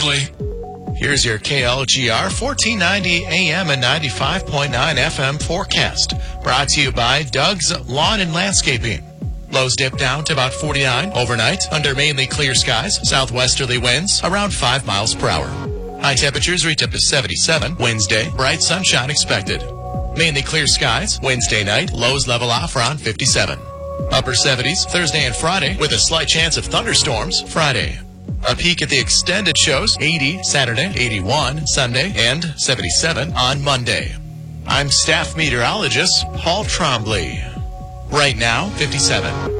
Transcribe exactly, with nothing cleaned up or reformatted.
quickly. Here's your K L G R fourteen ninety A M and ninety-five point nine F M forecast. Brought to you by Doug's Lawn and Landscaping. Lows dip down to about forty-nine overnight under mainly clear skies. Southwesterly winds around five miles per hour. High temperatures reach up to seventy-seven. Wednesday, bright sunshine expected. Mainly clear skies. Wednesday night, lows level off around fifty-seven. Upper seventies Thursday and Friday with a slight chance of thunderstorms Friday. A peek at the extended shows, eighty Saturday, eighty-one Sunday, and seventy-seven on Monday. I'm staff meteorologist Paul Trombley. Right now, fifty-seven.